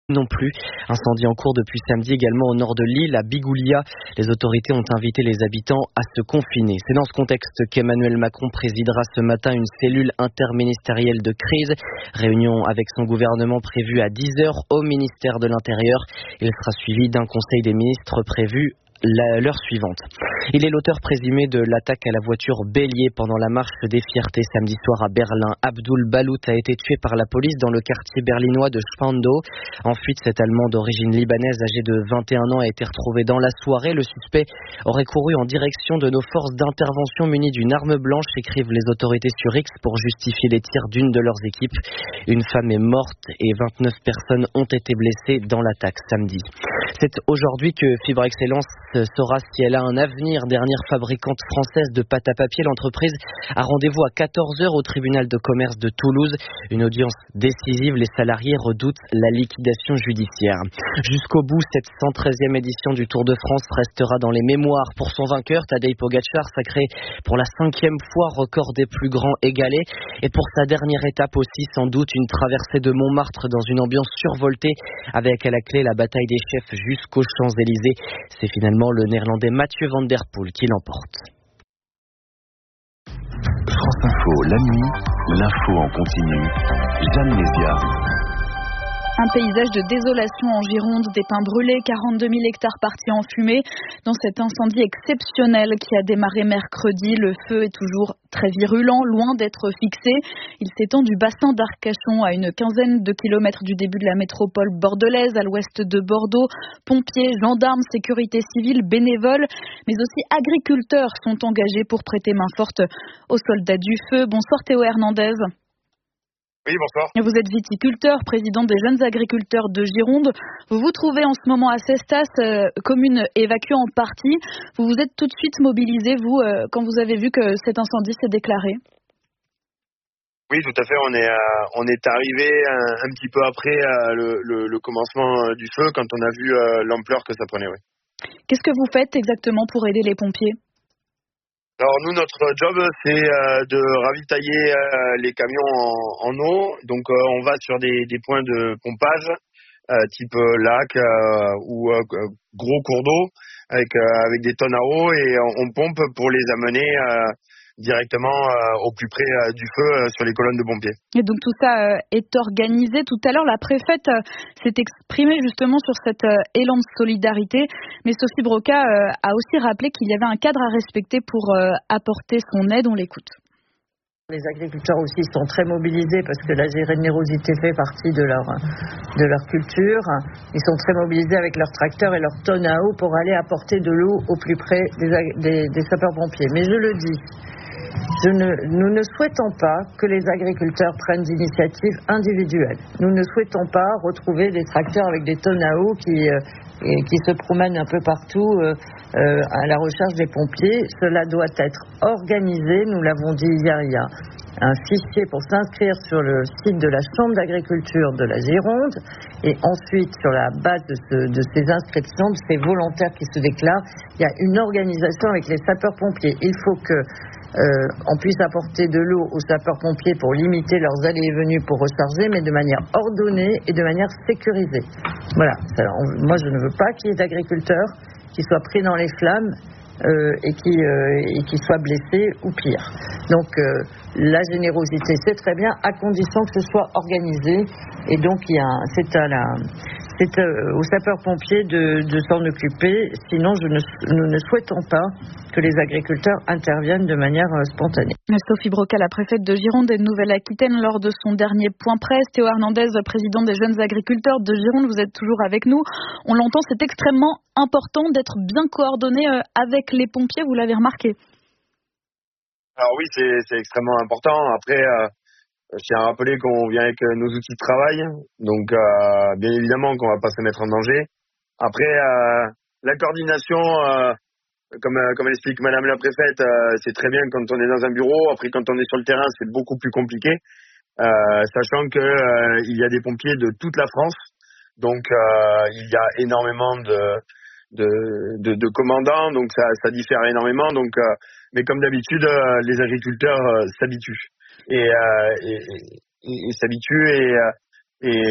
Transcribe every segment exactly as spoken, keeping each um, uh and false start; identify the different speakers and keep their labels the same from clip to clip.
Speaker 1: Non plus. Incendie en cours depuis samedi également au nord de l'île, à Bigoulia. Les autorités ont invité les habitants à se confiner. C'est dans ce contexte qu'Emmanuel Macron présidera ce matin une cellule interministérielle de crise. Réunion avec son gouvernement prévue à dix heures au ministère de l'Intérieur. Il sera suivi d'un conseil des ministres prévu La, l'heure suivante. Il est l'auteur présumé de l'attaque à la voiture Bélier pendant la marche des fiertés samedi soir à Berlin. Abdul Balout a été tué par la police dans le quartier berlinois de Spandau. En fuite, cet Allemand d'origine libanaise âgé de vingt et un ans a été retrouvé dans la soirée. Le suspect aurait couru en direction de nos forces d'intervention munies d'une arme blanche, écrivent les autorités sur X pour justifier les tirs d'une de leurs équipes. Une femme est morte et vingt-neuf personnes ont été blessées dans l'attaque samedi. C'est aujourd'hui que Fibre Excellence saura si elle a un avenir. Dernière fabricante française de pâte à papier, l'entreprise a rendez-vous à quatorze heures au tribunal de commerce de Toulouse. Une audience décisive, les salariés redoutent la liquidation judiciaire. Jusqu'au bout, cette cent treizième édition du Tour de France restera dans les mémoires. Pour son vainqueur, Tadej Pogačar, sacré pour la cinquième fois record des plus grands égalé. Et pour sa dernière étape aussi, sans doute une traversée de Montmartre dans une ambiance survoltée, avec à la clé la bataille des chefs jusqu'aux Champs-Élysées. C'est finalement le néerlandais Mathieu Van Der Poel qui l'emporte.
Speaker 2: France Info, la nuit, l'info en continu. Jeanne Mézia.
Speaker 3: Un paysage de désolation en Gironde, des pins brûlés, quarante-deux mille hectares partis en fumée. Dans cet incendie exceptionnel qui a démarré mercredi, le feu est toujours très virulent, loin d'être fixé. Il s'étend du bassin d'Arcachon à une quinzaine de kilomètres du début de la métropole bordelaise, à l'ouest de Bordeaux. Pompiers, gendarmes, sécurité civile, bénévoles, mais aussi agriculteurs sont engagés pour prêter main forte aux soldats du feu. Bonsoir Théo Hernandez.
Speaker 4: Oui, bonsoir.
Speaker 3: Vous êtes viticulteur, président des jeunes agriculteurs de Gironde. Vous vous trouvez en ce moment à Cestas, euh, commune évacuée en partie. Vous vous êtes tout de suite mobilisé, vous, euh, quand vous avez vu que cet incendie s'est déclaré?
Speaker 4: Oui, tout à fait. On est, euh, on est arrivé un, un petit peu après euh, le, le, le commencement du feu, quand on a vu euh, l'ampleur que ça prenait. Oui.
Speaker 3: Qu'est-ce que vous faites exactement pour aider les pompiers?
Speaker 4: Alors nous, notre job, c'est euh, de ravitailler euh, les camions en, en eau. Donc euh, on va sur des, des points de pompage, euh, type euh, lac euh, ou euh, gros cours d'eau, avec, euh, avec des tonnes à eau, et on, on pompe pour les amener euh, directement euh, au plus près euh, du feu euh, sur les colonnes de pompiers.
Speaker 3: Et donc tout ça euh, est organisé. Tout à l'heure, la préfète euh, s'est exprimée justement sur cet euh, élan de solidarité. Mais Sophie Broca euh, a aussi rappelé qu'il y avait un cadre à respecter pour euh, apporter son aide. On l'écoute.
Speaker 5: Les agriculteurs aussi sont très mobilisés parce que la générosité fait partie de leur, de leur culture. Ils sont très mobilisés avec leurs tracteurs et leurs tonnes à eau pour aller apporter de l'eau au plus près des, des, des sapeurs-pompiers. Mais je le dis, Je ne, nous ne souhaitons pas que les agriculteurs prennent d'initiatives individuelles. Nous ne souhaitons pas retrouver des tracteurs avec des tonnes à eau qui, euh, et, qui se promènent un peu partout euh, euh, à la recherche des pompiers. Cela doit être organisé. Nous l'avons dit hier, il y a un fichier pour s'inscrire sur le site de la Chambre d'agriculture de la Gironde, et ensuite sur la base de, ce, de ces inscriptions, de ces volontaires qui se déclarent, il y a une organisation avec les sapeurs-pompiers. Il faut que euh, on puisse apporter de l'eau aux sapeurs-pompiers pour limiter leurs allées et venues pour recharger, mais de manière ordonnée et de manière sécurisée. Voilà. Alors, on, moi, je ne veux pas qu'il y ait d'agriculteurs qui soient pris dans les flammes Euh, et qui euh, et qui soient blessés ou pire. Donc euh, la générosité, c'est très bien, à condition que ce soit organisé. Et donc il y a un, c'est à la c'est euh, aux sapeurs-pompiers de, de s'en occuper. Sinon, je ne, nous ne souhaitons pas que les agriculteurs interviennent de manière euh, spontanée.
Speaker 3: Sophie Broca, la préfète de Gironde et de Nouvelle-Aquitaine, lors de son dernier point presse. Théo Hernandez, président des jeunes agriculteurs de Gironde, vous êtes toujours avec nous. On l'entend, c'est extrêmement important d'être bien coordonné euh, avec les pompiers, vous l'avez remarqué.
Speaker 4: Alors oui, c'est, c'est extrêmement important. Après, euh, je tiens à rappeler qu'on vient avec nos outils de travail, donc euh, bien évidemment qu'on va pas se mettre en danger. Après, euh, la coordination, euh, comme, euh, comme l'explique Madame la Préfète, euh, c'est très bien quand on est dans un bureau. Après, quand on est sur le terrain, c'est beaucoup plus compliqué, euh, sachant que euh, il y a des pompiers de toute la France, donc euh, il y a énormément de De, de, de commandants, donc ça, ça diffère énormément. Donc, euh, mais comme d'habitude, euh, les agriculteurs euh, s'habituent et, euh, et, et, et s'habituent et, euh, et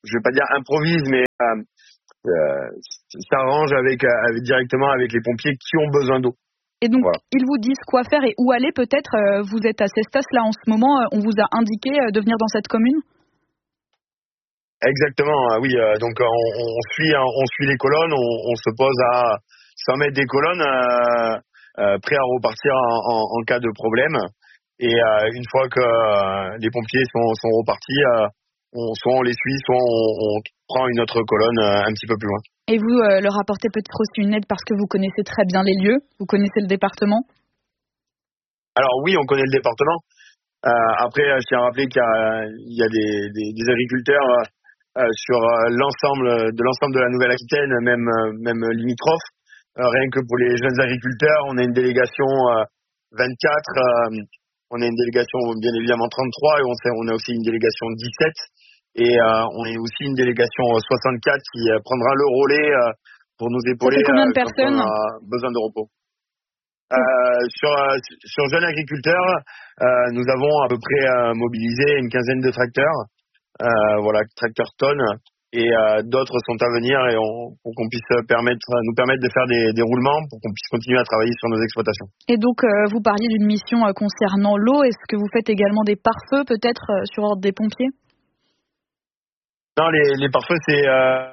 Speaker 4: je vais pas dire improvise, mais euh, euh, s'arrange avec, avec directement avec les pompiers qui ont besoin d'eau.
Speaker 3: Et donc,
Speaker 4: voilà.
Speaker 3: Ils vous disent quoi faire et où aller peut-être. Euh, vous êtes à Cestas là en ce moment. Euh, on vous a indiqué euh, de venir dans cette commune.
Speaker 4: Exactement, oui. Euh, donc on, on suit, on suit les colonnes. On, on se pose à cent mètres des colonnes, euh, euh, prêts à repartir en, en, en cas de problème. Et euh, une fois que euh, les pompiers sont, sont repartis, euh, on, soit on les suit, soit on, on prend une autre colonne euh, un petit peu plus loin.
Speaker 3: Et vous euh, leur apportez peut-être aussi une aide parce que vous connaissez très bien les lieux, vous connaissez le département?
Speaker 4: Alors oui, on connaît le département. Euh, après, je tiens à rappeler qu'il y a, il y a des, des, des agriculteurs euh, sur l'ensemble de l'ensemble de la Nouvelle-Aquitaine, même, même limitrophe. Euh, rien que pour les jeunes agriculteurs, on a une délégation euh, vingt-quatre. Euh, On a une délégation bien évidemment trente-trois et on, sait, on a aussi une délégation dix-sept et euh, on a aussi une délégation soixante-quatre qui euh, prendra le relais euh, pour nous épauler.
Speaker 3: Ça fait combien de
Speaker 4: euh,
Speaker 3: personnes?
Speaker 4: Quand on a besoin de repos. Euh, sur, sur jeunes agriculteurs, euh, nous avons à peu près euh, mobilisé une quinzaine de tracteurs, euh, voilà, tracteurs tonnes. Et euh, d'autres sont à venir et on, pour qu'on puisse permettre, nous permettre de faire des, des roulements pour qu'on puisse continuer à travailler sur nos exploitations.
Speaker 3: Et donc, euh, vous parliez d'une mission euh, concernant l'eau. Est-ce que vous faites également des pare-feux peut-être euh, sur ordre des pompiers?
Speaker 4: Non, les, les pare-feux, c'est... Euh,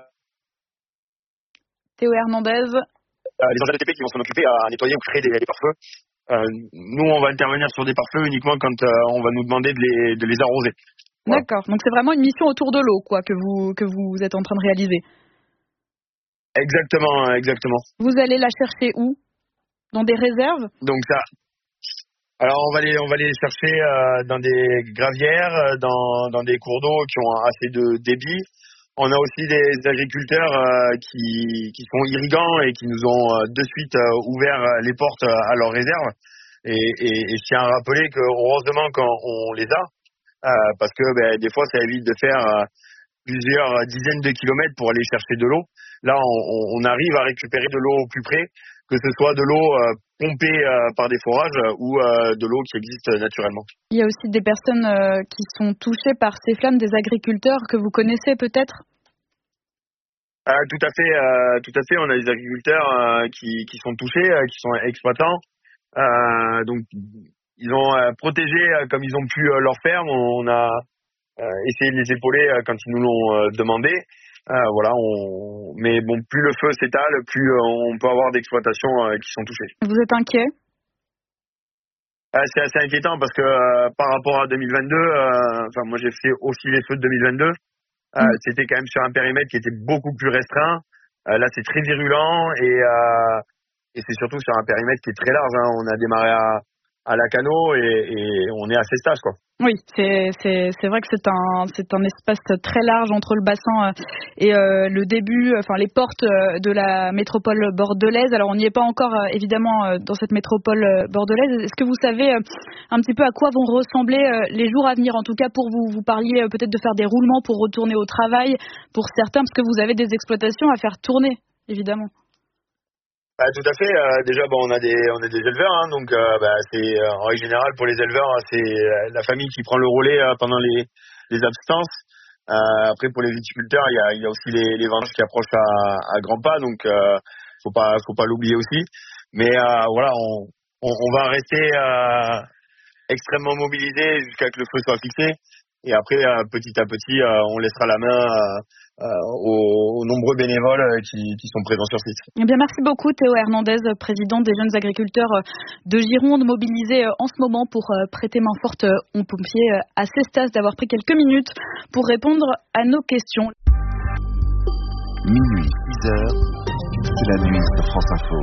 Speaker 3: Théo Hernandez.
Speaker 4: Euh, les engins de T P qui vont s'en occuper à nettoyer ou créer des, des pare-feux. Euh, nous, on va intervenir sur des pare-feux uniquement quand euh, on va nous demander de les, de les arroser. Voilà.
Speaker 3: D'accord, donc c'est vraiment une mission autour de l'eau quoi que vous que vous êtes en train de réaliser.
Speaker 4: Exactement, exactement.
Speaker 3: Vous allez la chercher où? Dans des réserves?
Speaker 4: Donc ça. Alors on va les on va les chercher euh, dans des gravières, dans dans des cours d'eau qui ont assez de débit. On a aussi des agriculteurs euh, qui qui sont irrigants et qui nous ont euh, de suite euh, ouvert les portes à leurs réserves. Et, et, et je tiens à rappeler que heureusement qu'on les a. Euh, parce que ben, des fois ça évite de faire euh, plusieurs dizaines de kilomètres pour aller chercher de l'eau. Là on, on arrive à récupérer de l'eau au plus près, que ce soit de l'eau euh, pompée euh, par des forages ou euh, de l'eau qui existe naturellement. Il
Speaker 3: y a aussi des personnes euh, qui sont touchées par ces flammes, des agriculteurs que vous connaissez peut-être?
Speaker 4: euh, Tout à fait, euh, tout à fait. On a des agriculteurs euh, qui, qui sont touchés, euh, qui sont exploitants. Euh, donc ils ont euh, protégé euh, comme ils ont pu euh, leur ferme. On, on a euh, essayé de les épauler euh, quand ils nous l'ont euh, demandé. Euh, voilà, on... mais bon, plus le feu s'étale, plus euh, on peut avoir d'exploitations euh, qui sont touchées.
Speaker 3: Vous êtes inquiet?
Speaker 4: euh, C'est assez inquiétant parce que euh, par rapport à deux mille vingt-deux, euh, enfin moi j'ai fait aussi les feux de deux mille vingt-deux. Euh, mmh. C'était quand même sur un périmètre qui était beaucoup plus restreint. Euh, là, c'est très virulent et euh, Et c'est surtout sur un périmètre qui est très large. Hein. On a démarré à, à Lacanau et, et on est à Cestas, quoi.
Speaker 3: Oui, c'est, c'est, c'est vrai que c'est un, c'est un espace très large entre le bassin et euh, le début, enfin les portes de la métropole bordelaise. Alors on n'y est pas encore évidemment dans cette métropole bordelaise. Est-ce que vous savez un petit peu à quoi vont ressembler les jours à venir? En tout cas pour vous, vous parliez peut-être de faire des roulements pour retourner au travail pour certains, parce que vous avez des exploitations à faire tourner, évidemment.
Speaker 4: Bah, tout à fait. Euh, déjà, bon, on a des, on a des éleveurs, hein, donc euh, bah, c'est euh, en règle générale pour les éleveurs, c'est euh, la famille qui prend le relais euh, pendant les, les absences. Euh, après, pour les viticulteurs, il y a, il y a aussi les, les vendanges qui approchent à, à grands pas, donc euh, faut pas, faut pas l'oublier aussi. Mais euh, voilà, on, on, on va rester euh, extrêmement mobilisés jusqu'à ce que le feu soit fixé. Et après, euh, petit à petit, euh, on laissera la main euh, euh, aux, aux nombreux bénévoles euh, qui, qui sont présents sur site.
Speaker 3: Eh bien, merci beaucoup Théo Hernandez, président des jeunes agriculteurs de Gironde, mobilisés en ce moment pour prêter main forte aux pompiers à Cestas, d'avoir pris quelques minutes pour répondre à nos questions.
Speaker 2: Minuit, six heures, c'est la nuit sur France Info.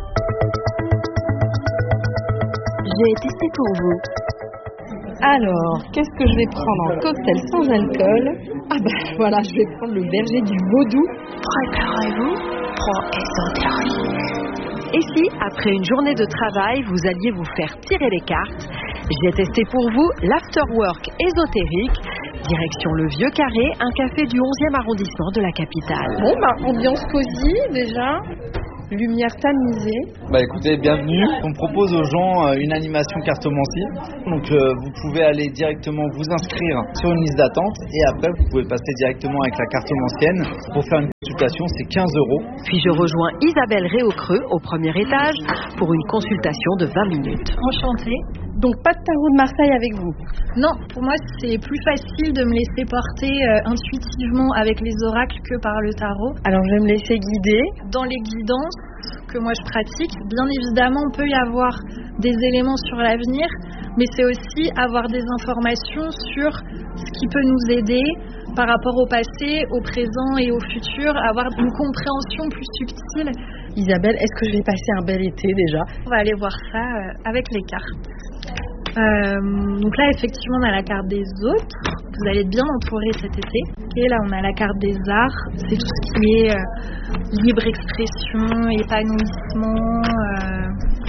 Speaker 6: J'ai testé pour vous. Alors, qu'est-ce que je vais prendre en cocktail sans alcool? Ah bah voilà, je vais prendre le berger du Vaudou.
Speaker 7: Préparez-vous pour ésotérisme.
Speaker 6: Et si, après une journée de travail, vous alliez vous faire tirer les cartes, j'ai testé pour vous l'afterwork ésotérique. Direction le Vieux Carré, un café du onzième arrondissement de la capitale.
Speaker 5: Bon bah, ambiance cosy déjà.
Speaker 6: lumière tamisée.
Speaker 8: Bah écoutez, bienvenue. On propose aux gens une animation cartomancie. Donc euh, vous pouvez aller directement vous inscrire sur une liste d'attente et après vous pouvez passer directement avec la cartomancienne pour faire une consultation, c'est quinze euros.
Speaker 9: Puis je rejoins Isabelle Réaucreux au premier étage pour une consultation de vingt minutes.
Speaker 6: Enchantée. Donc pas de tarot de Marseille avec vous?
Speaker 10: Non, pour moi c'est plus facile de me laisser porter euh, intuitivement avec les oracles que par le tarot.
Speaker 6: Alors je vais me laisser guider.
Speaker 10: Dans les guidances que moi je pratique, bien évidemment il peut y avoir des éléments sur l'avenir, mais c'est aussi avoir des informations sur ce qui peut nous aider par rapport au passé, au présent et au futur, avoir une compréhension plus subtile.
Speaker 6: Isabelle, est-ce que je vais passer un bel été déjà?
Speaker 10: On va aller voir ça euh, avec les cartes. Euh, donc là, effectivement, on a la carte des autres. Vous allez être bien entourés cet été. Et là, on a la carte des arts. C'est tout ce qui est euh, libre expression, épanouissement. Euh...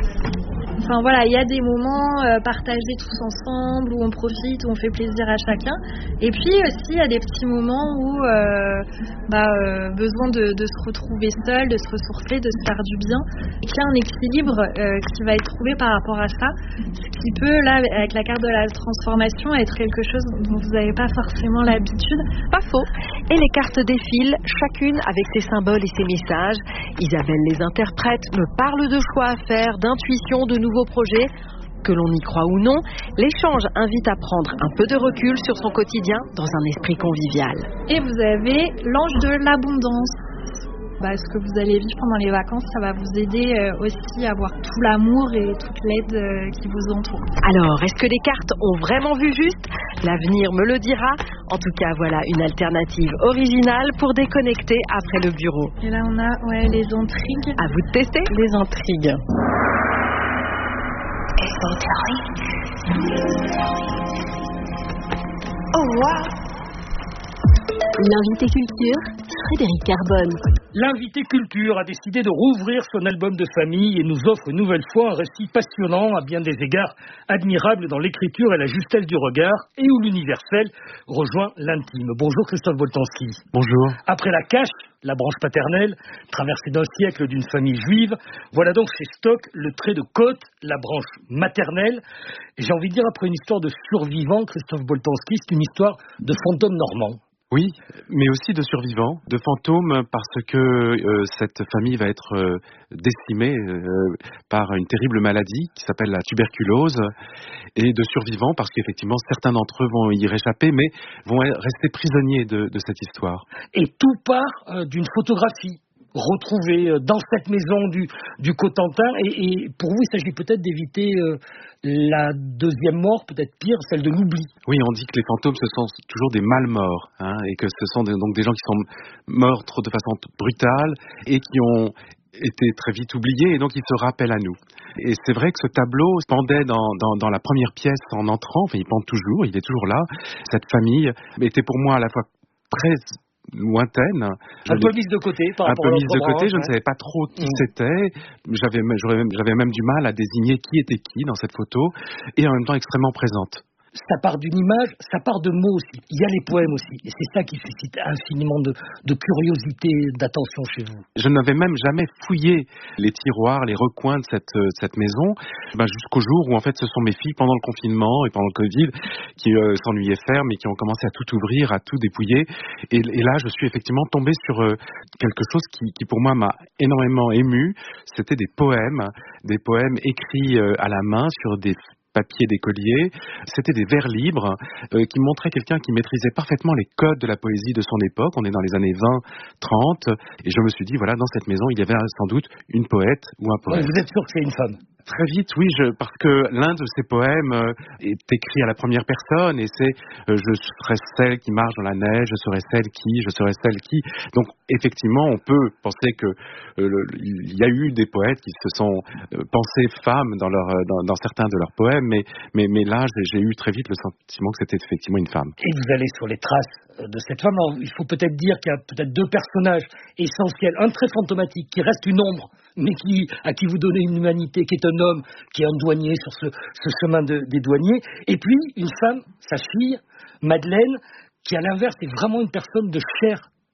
Speaker 10: Enfin voilà, il y a des moments euh, partagés tous ensemble, où on profite, où on fait plaisir à chacun. Et puis aussi, il y a des petits moments où euh, bah, euh, besoin de, de se retrouver seul, de se ressourcer, de se faire du bien. Et qu'il y a un équilibre euh, qui va être trouvé par rapport à ça. Ce qui peut, là, avec la carte de la transformation, être quelque chose dont vous n'avez pas forcément l'habitude.
Speaker 9: Pas faux. Et les cartes défilent, chacune avec ses symboles et ses messages. Isabelle les interprète, me parle de choix à faire, d'intuition, de nouveaux projets. Que l'on y croit ou non, l'échange invite à prendre un peu de recul sur son quotidien dans un esprit convivial.
Speaker 10: Et vous avez l'ange de l'abondance. Bah, ce que vous allez vivre pendant les vacances, ça va vous aider euh, aussi à avoir tout l'amour et toute l'aide euh, qui vous entoure.
Speaker 9: Alors, est-ce que les cartes ont vraiment vu juste? L'avenir me le dira. En tout cas, voilà une alternative originale pour déconnecter après le bureau.
Speaker 10: Et là, on a ouais, les intrigues.
Speaker 9: À vous de tester
Speaker 6: les intrigues.
Speaker 7: Oh wow. L'invité culture, Frédéric Carbone.
Speaker 11: L'invité culture a décidé de rouvrir son album de famille et nous offre une nouvelle fois un récit passionnant, à bien des égards admirable dans l'écriture et la justesse du regard, et où l'universel rejoint l'intime. Bonjour Christophe Boltanski.
Speaker 12: Bonjour.
Speaker 11: Après La Cache, la branche paternelle, traversée d'un siècle d'une famille juive, voilà donc chez Stock le trait de côte, la branche maternelle. Et j'ai envie de dire, après une histoire de survivants, Christophe Boltanski, c'est une histoire de fantôme normand.
Speaker 12: Oui, mais aussi de survivants, de fantômes, parce que euh, cette famille va être euh, décimée euh, par une terrible maladie qui s'appelle la tuberculose, et de survivants parce qu'effectivement certains d'entre eux vont y réchapper, mais vont rester prisonniers de, de cette histoire.
Speaker 11: Et tout part euh, d'une photographie retrouvée euh, dans cette maison du, du Cotentin, et, et pour vous il s'agit peut-être d'éviter euh, la deuxième mort, peut-être pire, celle de l'oubli.
Speaker 12: Oui, on dit que les fantômes, ce sont toujours des mal morts, hein, et que ce sont des, donc des gens qui sont morts trop de façon brutale et qui ont été très vite oubliés, et donc ils se rappellent à nous. Et c'est vrai que ce tableau pendait dans, dans, dans la première pièce en entrant, enfin il pend toujours, il est toujours là. Cette famille était pour moi à la fois très lointaine,
Speaker 11: un peu mise de côté par rapport
Speaker 12: un peu
Speaker 11: à
Speaker 12: mise de côté,
Speaker 11: branche,
Speaker 12: je
Speaker 11: ouais.
Speaker 12: ne savais pas trop qui
Speaker 11: mmh.
Speaker 12: c'était, j'avais, j'avais, j'avais même du mal à désigner qui était qui dans cette photo, et en même temps extrêmement présente.
Speaker 11: Ça part d'une image, ça part de mots aussi. Il y a les poèmes aussi. Et c'est ça qui suscite infiniment de, de curiosité, d'attention chez vous.
Speaker 12: Je n'avais même jamais fouillé les tiroirs, les recoins de cette, cette maison, ben jusqu'au jour où en fait ce sont mes filles, pendant le confinement et pendant le Covid, qui euh, s'ennuyaient faire, mais qui ont commencé à tout ouvrir, à tout dépouiller. Et, et là, je suis effectivement tombé sur euh, quelque chose qui, qui pour moi m'a énormément ému. C'était des poèmes, des poèmes écrits euh, à la main sur des papier d'écolier. C'était des vers libres euh, qui montraient quelqu'un qui maîtrisait parfaitement les codes de la poésie de son époque. On est dans les années vingt trente, et je me suis dit, voilà, dans cette maison, il y avait sans doute une poète ou un poète.
Speaker 11: Vous êtes sûr que c'est une femme?
Speaker 12: Très vite, oui, je, parce que l'un de ces poèmes euh, est écrit à la première personne, et c'est euh, je serai celle qui marche dans la neige, je serai celle qui, je serai celle qui. Donc effectivement, on peut penser que euh, le, il y a eu des poètes qui se sont euh, pensés femmes dans, leur, dans, dans certains de leurs poèmes, mais, mais, mais là, j'ai, j'ai eu très vite le sentiment que c'était effectivement une femme.
Speaker 11: Et vous allez sur les traces de cette femme. Alors, il faut peut-être dire qu'il y a peut-être deux personnages essentiels, un très fantomatique qui reste une ombre, mais qui, à qui vous donnez une humanité, qui est un homme, qui est un douanier sur ce, ce chemin de, des douaniers, et puis une femme, sa fille, Madeleine, qui à l'inverse est vraiment une personne de chair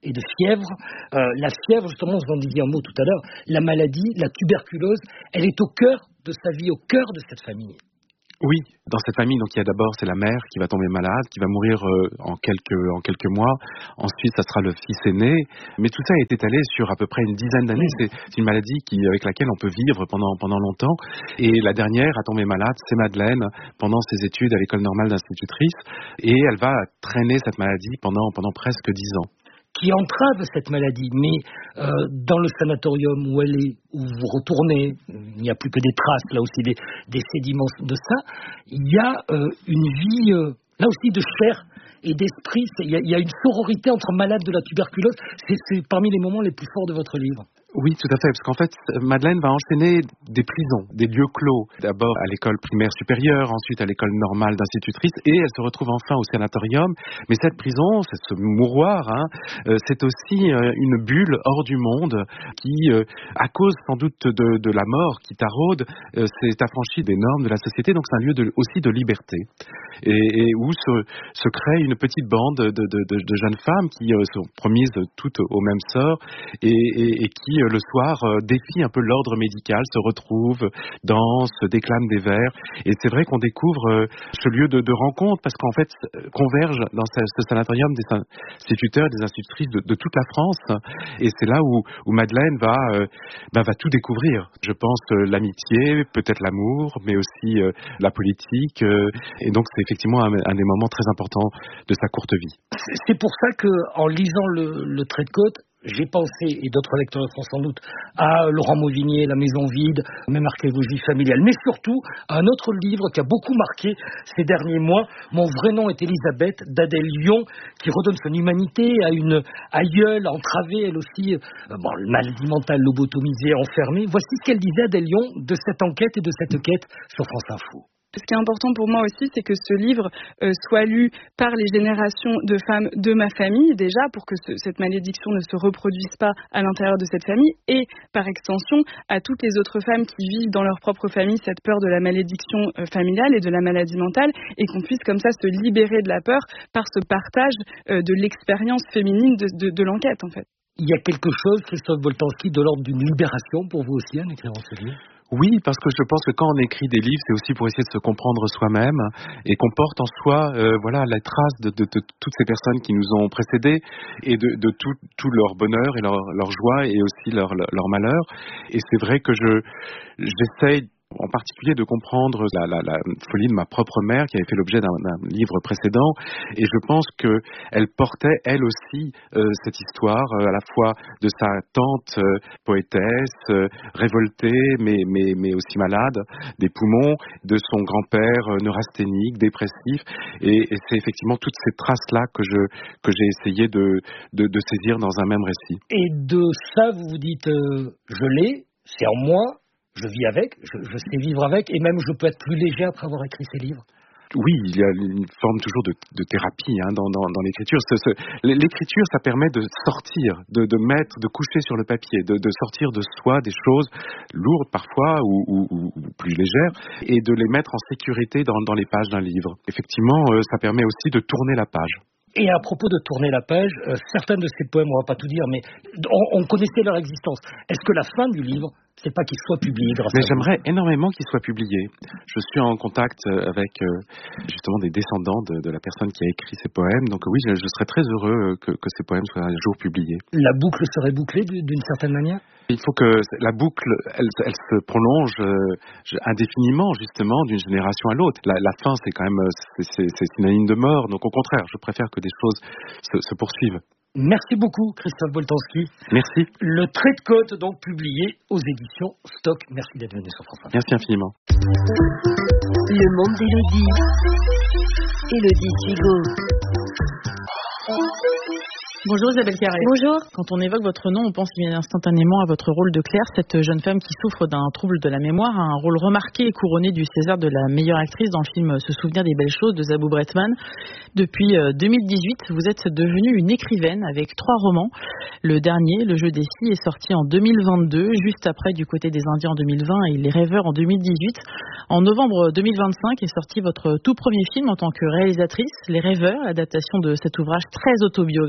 Speaker 11: et de fièvre. Euh, la fièvre, justement, vous en disiez un mot tout à l'heure, la maladie, la tuberculose, elle est au cœur de sa vie, au cœur de cette famille.
Speaker 12: Oui, dans cette famille, donc il y a d'abord c'est la mère qui va tomber malade, qui va mourir euh, en quelques en quelques mois. Ensuite, ça sera le fils aîné. Mais tout ça est étalé sur à peu près une dizaine d'années. C'est, c'est une maladie qui avec laquelle on peut vivre pendant pendant longtemps. Et la dernière à tomber malade, c'est Madeleine pendant ses études à l'école normale d'institutrice, et elle va traîner cette maladie pendant pendant presque dix ans.
Speaker 11: Qui entrave cette maladie, mais euh, dans le sanatorium où elle est, où vous retournez, il n'y a plus que des traces, là aussi des, des sédiments de ça, il y a euh, une vie, euh, là aussi de chair et d'esprit, il y, a, il y a une sororité entre malades de la tuberculose, c'est, c'est parmi les moments les plus forts de votre livre.
Speaker 12: Oui, tout à fait, parce qu'en fait, Madeleine va enchaîner des prisons, des lieux clos. D'abord à l'école primaire supérieure, ensuite à l'école normale d'institutrice, et elle se retrouve enfin au sanatorium. Mais cette prison, c'est ce mouroir, hein, euh, c'est aussi euh, une bulle hors du monde qui, euh, à cause sans doute de, de la mort qui taraude, euh, s'est affranchie des normes de la société. Donc c'est un lieu de, aussi de liberté, et, et où se, se crée une petite bande de, de, de, de jeunes femmes qui euh, sont promises toutes au même sort, et, et, et qui le soir euh, défient un peu l'ordre médical, se retrouvent, dansent, déclament des vers. Et c'est vrai qu'on découvre euh, ce lieu de, de rencontre, parce qu'en fait convergent dans ce, ce sanatorium des instituteurs, des institutrices de, de toute la France. Et c'est là où, où Madeleine va, euh, bah, va tout découvrir. Je pense euh, l'amitié, peut-être l'amour, mais aussi euh, la politique. Euh, et donc c'est effectivement un, un des moments très importants de sa courte vie.
Speaker 11: C'est, c'est pour ça que, en lisant le, le trait de côte, j'ai pensé, et d'autres lecteurs le feront sans doute, à Laurent Mauvignier, La Maison Vide, même Archéologie familiale, mais surtout à un autre livre qui a beaucoup marqué ces derniers mois, Mon vrai nom est Elisabeth, d'Adèle Lyon, qui redonne son humanité à une aïeule entravée, elle aussi, euh, bon, maladie mentale, lobotomisée, enfermée. Voici ce qu'elle disait, Adèle Lyon, de cette enquête et de cette quête sur France Info.
Speaker 13: Ce qui est important pour moi aussi, c'est que ce livre euh, soit lu par les générations de femmes de ma famille, déjà, pour que ce, cette malédiction ne se reproduise pas à l'intérieur de cette famille, et par extension à toutes les autres femmes qui vivent dans leur propre famille cette peur de la malédiction euh, familiale et de la maladie mentale, et qu'on puisse comme ça se libérer de la peur par ce partage euh, de l'expérience féminine de, de, de l'enquête, en fait.
Speaker 11: Il y a quelque chose, Christophe Boltanski, de l'ordre d'une libération pour vous aussi, en écrivant ce livre ?
Speaker 12: Oui, parce que je pense que quand on écrit des livres, c'est aussi pour essayer de se comprendre soi-même, et qu'on porte en soi, euh, voilà, la trace de, de, de toutes ces personnes qui nous ont précédés, et de, de tout, tout leur bonheur et leur, leur joie, et aussi leur, leur malheur. Et c'est vrai que je, j'essaye en particulier de comprendre la, la, la folie de ma propre mère, qui avait fait l'objet d'un, d'un livre précédent, et je pense qu'elle portait elle aussi euh, cette histoire euh, à la fois de sa tante euh, poétesse, euh, révoltée mais, mais, mais aussi malade des poumons, de son grand-père euh, neurasthénique, dépressif, et, et c'est effectivement toutes ces traces-là que, je, que j'ai essayé de, de, de saisir dans un même récit.
Speaker 11: Et de ça, vous vous dites, euh, je l'ai, c'est en moi, je vis avec, je, je sais vivre avec, et même je peux être plus léger après avoir écrit ces livres.
Speaker 12: Oui, il y a une forme toujours de, de thérapie hein, dans, dans, dans l'écriture. Ce, ce, l'écriture, ça permet de sortir, de, de mettre, de coucher sur le papier, de, de sortir de soi des choses lourdes parfois ou, ou, ou plus légères, et de les mettre en sécurité dans, dans les pages d'un livre. Effectivement, euh, ça permet aussi de tourner la page.
Speaker 11: Et à propos de tourner la page, euh, certains de ces poèmes, on va pas tout dire, mais on, on connaissait leur existence. Est-ce que la fin du livre, c'est pas qu'il soit publié grâce
Speaker 12: Mais
Speaker 11: à
Speaker 12: j'aimerais
Speaker 11: vous.
Speaker 12: énormément qu'il soit publié. Je suis en contact avec euh, justement des descendants de, de la personne qui a écrit ces poèmes. Donc oui, je, je serais très heureux que, que ces poèmes soient un jour publiés.
Speaker 11: La boucle serait bouclée d'une certaine manière ?
Speaker 12: Il faut que la boucle, elle, elle se prolonge euh, indéfiniment, justement, d'une génération à l'autre. La, la fin, c'est quand même c'est, c'est, c'est synonyme de mort. Donc au contraire, je préfère que des choses se, se poursuivent.
Speaker 11: Merci beaucoup, Christophe Boltanski.
Speaker 12: Merci.
Speaker 11: Le trait de côte, donc, publié aux éditions Stock. Merci d'être venu sur France Info.
Speaker 12: Merci infiniment.
Speaker 7: Le monde d'Élodie. Élodie Sugo.
Speaker 14: Bonjour Isabelle Carré.
Speaker 15: Bonjour.
Speaker 14: Quand on évoque votre nom, on pense instantanément à votre rôle de Claire, cette jeune femme qui souffre d'un trouble de la mémoire, a un rôle remarqué et couronné du César de la meilleure actrice dans le film Se souvenir des belles choses de Zabou Bretman. Depuis deux mille dix-huit, vous êtes devenue une écrivaine avec trois romans. Le dernier, Le jeu des filles, est sorti en deux mille vingt-deux, juste après Du côté des Indiens en deux mille vingt et Les rêveurs en deux mille dix-huit. En novembre deux mille vingt-cinq est sorti votre tout premier film en tant que réalisatrice, Les rêveurs, adaptation de cet ouvrage très autobiographique.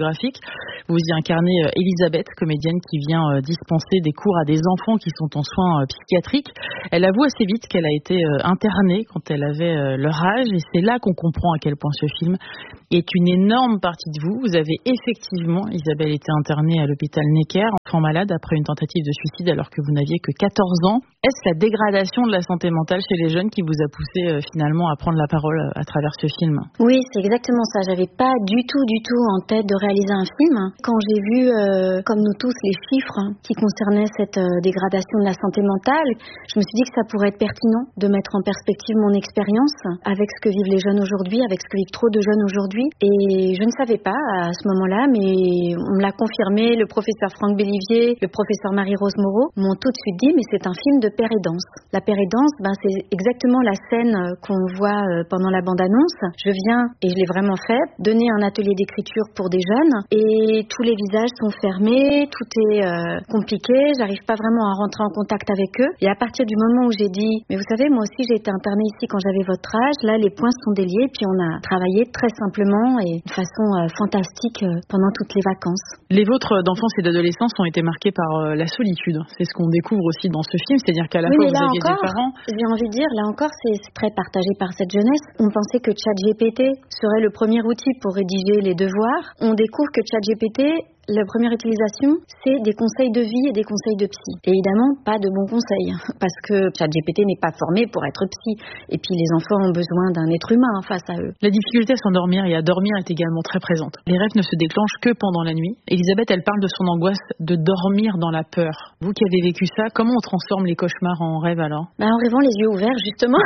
Speaker 14: Vous y incarnez Elisabeth, comédienne qui vient dispenser des cours à des enfants qui sont en soins psychiatriques. Elle avoue assez vite qu'elle a été internée quand elle avait leur âge et c'est là qu'on comprend à quel point ce film est une énorme partie de vous. Vous avez effectivement, Isabelle, été internée à l'hôpital Necker, enfant malade, après une tentative de suicide alors que vous n'aviez que quatorze ans. Est-ce la dégradation de la santé mentale chez les jeunes qui vous a poussé euh, finalement à prendre la parole à travers ce film?
Speaker 15: Oui, c'est exactement ça. J'avais pas du tout, du tout en tête de réaliser un film. Quand j'ai vu, euh, comme nous tous, les chiffres qui concernaient cette euh, dégradation de la santé mentale, je me suis dit que ça pourrait être pertinent de mettre en perspective mon expérience avec ce que vivent les jeunes aujourd'hui, avec ce que vivent trop de jeunes aujourd'hui. Et je ne savais pas à ce moment-là, mais on me l'a confirmé, le professeur Franck Bellivier, le professeur Marie-Rose Moreau m'ont tout de suite dit, mais c'est un film de père et danse. La père et danse, ben, c'est exactement la scène qu'on voit pendant la bande-annonce. Je viens, et je l'ai vraiment fait, donner un atelier d'écriture pour des jeunes, et tous les visages sont fermés, tout est euh, compliqué, j'arrive pas vraiment à rentrer en contact avec eux. Et à partir du moment où j'ai dit, mais vous savez, moi aussi j'ai été internée ici quand j'avais votre âge, là les points sont déliés, puis on a travaillé très simplement et de façon euh, fantastique euh, pendant toutes les vacances.
Speaker 14: Les vôtres d'enfance et d'adolescence ont été marqués par euh, la solitude. C'est ce qu'on découvre aussi dans ce film, c'est-à-dire qu'à la
Speaker 15: oui,
Speaker 14: fois vous
Speaker 15: aviez
Speaker 14: encore, des parents.
Speaker 15: J'ai envie de dire, là encore, c'est, c'est très partagé par cette jeunesse. On pensait que ChatGPT serait le premier outil pour rédiger les devoirs. On découvre que ChatGPT, la première utilisation, c'est des conseils de vie et des conseils de psy. Et évidemment, pas de bons conseils, parce que ChatGPT n'est pas formé pour être psy. Et puis les enfants ont besoin d'un être humain face à eux.
Speaker 14: La difficulté à s'endormir et à dormir est également très présente. Les rêves ne se déclenchent que pendant la nuit. Elisabeth, elle parle de son angoisse de dormir dans la peur. Vous qui avez vécu ça, comment on transforme les cauchemars en rêves alors?
Speaker 15: Ben, en rêvant les yeux ouverts, justement.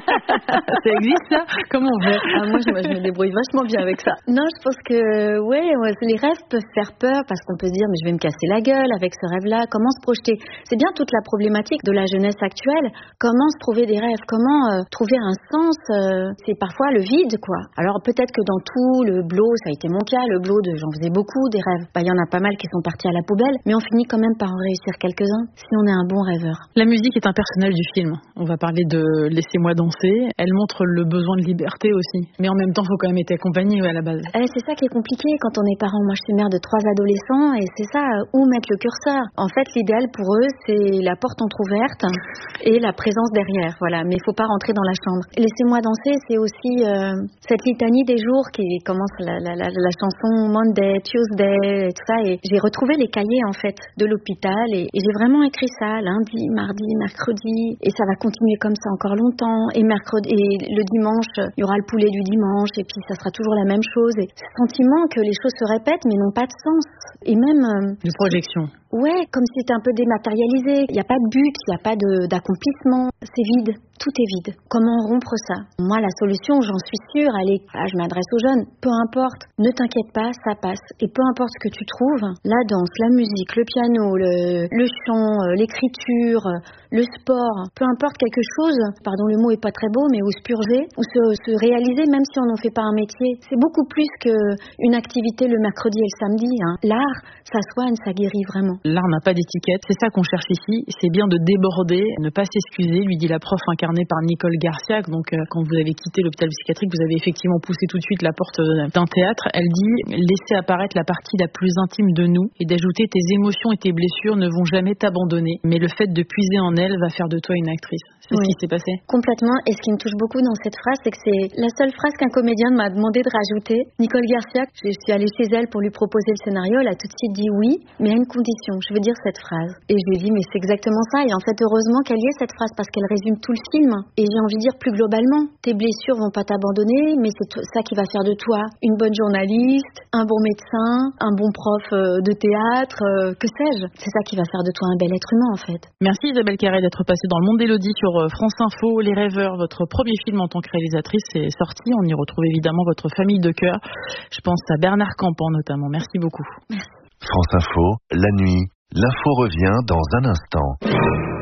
Speaker 14: Ça existe ça? Comment on fait?
Speaker 15: Ah, moi, je, moi, je me débrouille vachement bien avec ça. Non, je pense que ouais, ouais les rêves peuvent faire peur parce qu'on peut se dire mais je vais me casser la gueule avec ce rêve-là. Comment se projeter? C'est bien toute la problématique de la jeunesse actuelle. Comment se trouver des rêves? Comment euh, trouver un sens? euh, C'est parfois le vide, quoi. Alors peut-être que dans tout le blow, ça a été mon cas, le blow de j'en faisais beaucoup des rêves. Bah il y en a pas mal qui sont partis à la poubelle, mais on finit quand même par en réussir quelques-uns si on est un bon rêveur.
Speaker 14: La musique est un personnage du film. On va parler de Laissez-moi danser. Elle montre le besoin de liberté aussi, mais en même temps, faut quand même être accompagné ouais, à la base.
Speaker 15: Eh, c'est ça qui est compliqué quand on est parent. Moi, je suis mère de trois adolescents et c'est ça, où mettre le curseur. En fait, l'idéal pour eux, c'est la porte entrouverte et la présence derrière. Voilà, mais il faut pas rentrer dans la chambre. Laissez-moi danser, c'est aussi euh, cette litanie des jours qui commence la, la, la, la chanson Monday, Tuesday, et tout ça. Et j'ai retrouvé les cahiers en fait de l'hôpital et, et j'ai vraiment écrit ça lundi, mardi, mercredi et ça va continuer comme ça encore longtemps. Et mercredi et le dimanche, il y aura le poulet du dimanche et puis ça sera toujours la même chose. Et ce sentiment que les choses se répètent mais n'ont pas de sens. Et même euh,
Speaker 14: de projection.
Speaker 15: Ouais, comme si c'était un peu dématérialisé. Il n'y a pas de but, il n'y a pas de, d'accomplissement. C'est vide, tout est vide. Comment rompre ça? Moi, la solution, j'en suis sûre, elle est, ah, je m'adresse aux jeunes, peu importe, ne t'inquiète pas, ça passe. Et peu importe ce que tu trouves, la danse, la musique, le piano, le, le chant, l'écriture, le sport, peu importe quelque chose, pardon, le mot est pas très beau, mais où se purger, ou se, se réaliser, même si on n'en fait pas un métier. C'est beaucoup plus qu'une activité le mercredi et le samedi. Hein. L'art, ça soigne, ça guérit vraiment.
Speaker 14: L'art n'a pas d'étiquette, c'est ça qu'on cherche ici, c'est bien de déborder, ne pas s'excuser, lui dit la prof incarnée par Nicole Garciac. Donc euh, quand vous avez quitté l'hôpital psychiatrique, vous avez effectivement poussé tout de suite la porte d'un théâtre. Elle dit, laissez apparaître la partie la plus intime de nous et d'ajouter tes émotions et tes blessures ne vont jamais t'abandonner, mais le fait de puiser en elles va faire de toi une actrice. C'est oui. Ce qui s'est passé?
Speaker 15: Complètement, et ce qui me touche beaucoup dans cette phrase, c'est que c'est la seule phrase qu'un comédien m'a demandé de rajouter. Nicole Garciac, je suis allée chez elle pour lui proposer le scénario, elle a tout de suite dit oui, mais à une condition, je veux dire cette phrase. Et je lui ai dit, mais c'est exactement ça. Et en fait, heureusement qu'elle y ait cette phrase parce qu'elle résume tout le film. Et j'ai envie de dire plus globalement, tes blessures vont pas t'abandonner, mais c'est ça qui va faire de toi une bonne journaliste, un bon médecin, un bon prof de théâtre, euh, que sais-je. C'est ça qui va faire de toi un bel être humain, en fait.
Speaker 14: Merci Isabelle Carré d'être passée dans Le Monde d'Élodie sur France Info. Les Rêveurs, votre premier film en tant que réalisatrice, est sorti. On y retrouve évidemment votre famille de cœur. Je pense à Bernard Campan notamment. Merci beaucoup.
Speaker 15: Merci.
Speaker 2: France Info, la nuit. L'info revient dans un instant.